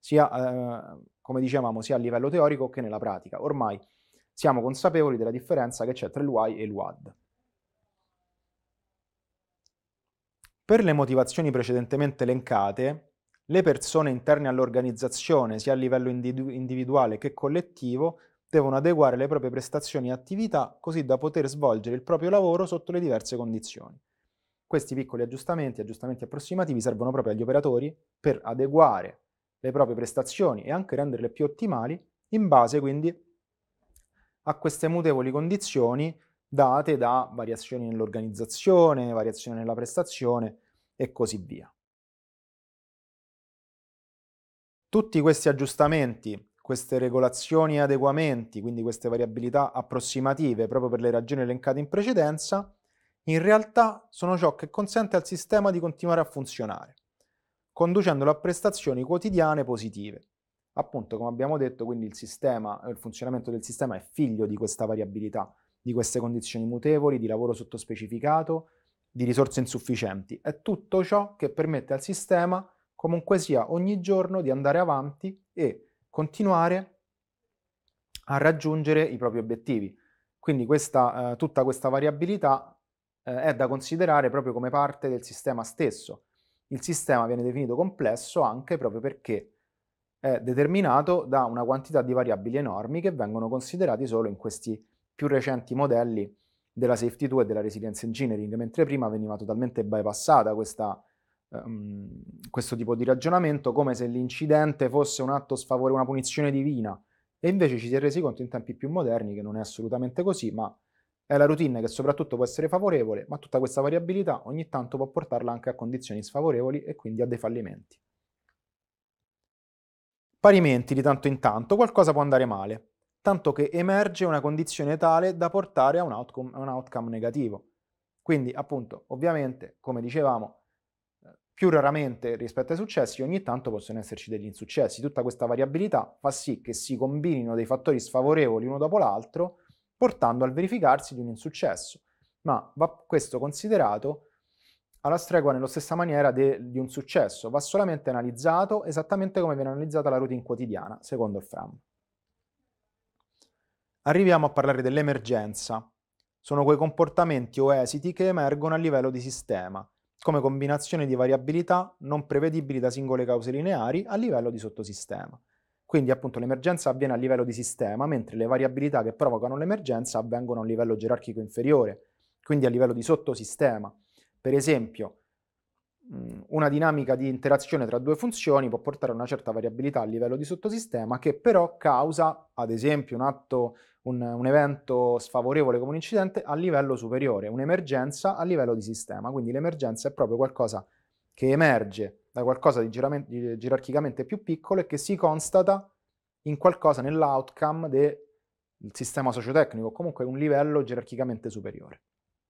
sia, come dicevamo, sia a livello teorico che nella pratica. Ormai siamo consapevoli della differenza che c'è tra il why e il what. Per le motivazioni precedentemente elencate, le persone interne all'organizzazione, sia a livello individuale che collettivo, devono adeguare le proprie prestazioni e attività così da poter svolgere il proprio lavoro sotto le diverse condizioni. Questi piccoli aggiustamenti approssimativi servono proprio agli operatori per adeguare le proprie prestazioni e anche renderle più ottimali in base quindi a queste mutevoli condizioni date da variazioni nell'organizzazione, variazioni nella prestazione e così via. Tutti questi aggiustamenti, queste regolazioni e adeguamenti, quindi queste variabilità approssimative proprio per le ragioni elencate in precedenza, in realtà sono ciò che consente al sistema di continuare a funzionare, conducendolo a prestazioni quotidiane positive. Appunto, come abbiamo detto, quindi il funzionamento del sistema è figlio di questa variabilità, di queste condizioni mutevoli, di lavoro sottospecificato, di risorse insufficienti. È tutto ciò che permette al sistema, comunque sia, ogni giorno di andare avanti e continuare a raggiungere i propri obiettivi. Quindi tutta questa variabilità è da considerare proprio come parte del sistema stesso. Il sistema viene definito complesso anche proprio perché è determinato da una quantità di variabili enormi che vengono considerati solo in questi più recenti modelli della Safety 2 e della Resilience Engineering, mentre prima veniva totalmente bypassata questo tipo di ragionamento, come se l'incidente fosse un atto sfavorevole, una punizione divina, e invece ci si è resi conto in tempi più moderni che non è assolutamente così, ma è la routine che soprattutto può essere favorevole, ma tutta questa variabilità ogni tanto può portarla anche a condizioni sfavorevoli e quindi a dei fallimenti. Parimenti, di tanto in tanto, qualcosa può andare male, tanto che emerge una condizione tale da portare a un outcome negativo. Quindi, appunto, ovviamente, come dicevamo, più raramente rispetto ai successi, ogni tanto possono esserci degli insuccessi. Tutta questa variabilità fa sì che si combinino dei fattori sfavorevoli uno dopo l'altro, portando al verificarsi di un insuccesso. Ma va questo considerato alla stregua nella stessa maniera di un successo, va solamente analizzato esattamente come viene analizzata la routine quotidiana, secondo il Fram. Arriviamo a parlare dell'emergenza. Sono quei comportamenti o esiti che emergono a livello di sistema, come combinazione di variabilità non prevedibili da singole cause lineari a livello di sottosistema. Quindi appunto l'emergenza avviene a livello di sistema, mentre le variabilità che provocano l'emergenza avvengono a un livello gerarchico inferiore, quindi a livello di sottosistema. Per esempio, una dinamica di interazione tra due funzioni può portare a una certa variabilità a livello di sottosistema che però causa, ad esempio, un evento sfavorevole come un incidente a livello superiore, un'emergenza a livello di sistema. Quindi l'emergenza è proprio qualcosa che emerge da qualcosa di gerarchicamente più piccolo e che si constata in qualcosa nell'outcome del sistema sociotecnico, comunque un livello gerarchicamente superiore.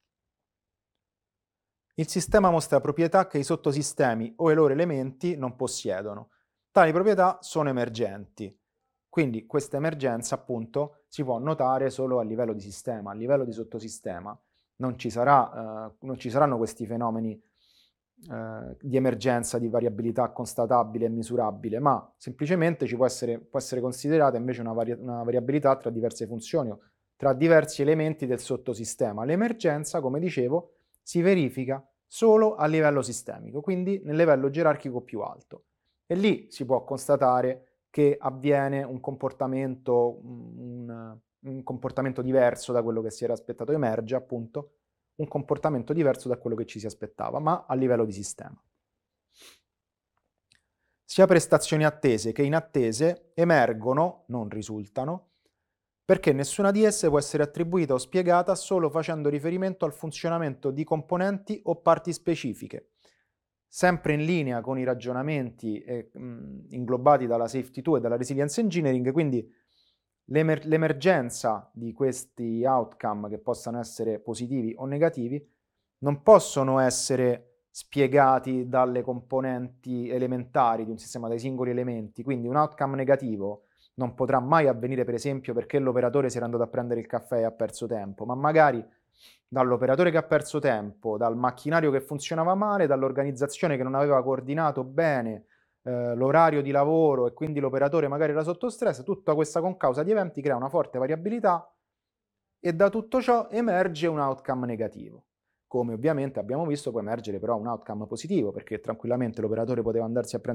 Il sistema mostra proprietà che i sottosistemi o i loro elementi non possiedono. Tali proprietà sono emergenti. Quindi questa emergenza, appunto, si può notare solo a livello di sistema, a livello di sottosistema. Non ci saranno questi fenomeni di emergenza, di variabilità constatabile e misurabile, ma semplicemente può essere considerata invece una variabilità tra diverse funzioni o tra diversi elementi del sottosistema. L'emergenza, come dicevo, si verifica solo a livello sistemico, quindi nel livello gerarchico più alto. E lì si può constatare che avviene un comportamento diverso da quello che si era aspettato, emerge appunto un comportamento diverso da quello che ci si aspettava, ma a livello di sistema. Sia prestazioni attese che inattese emergono, non risultano, perché nessuna di esse può essere attribuita o spiegata solo facendo riferimento al funzionamento di componenti o parti specifiche. Sempre in linea con i ragionamenti inglobati dalla Safety 2 e dalla Resilience Engineering, quindi l'emergenza di questi outcome che possano essere positivi o negativi non possono essere spiegati dalle componenti elementari di un sistema, dai singoli elementi, quindi un outcome negativo non potrà mai avvenire, per esempio, perché l'operatore si era andato a prendere il caffè e ha perso tempo, ma magari dall'operatore che ha perso tempo, dal macchinario che funzionava male, dall'organizzazione che non aveva coordinato bene l'orario di lavoro e quindi l'operatore magari era sotto stress, tutta questa concausa di eventi crea una forte variabilità e da tutto ciò emerge un outcome negativo. Come ovviamente abbiamo visto può emergere però un outcome positivo, perché tranquillamente l'operatore poteva andarsi a prendere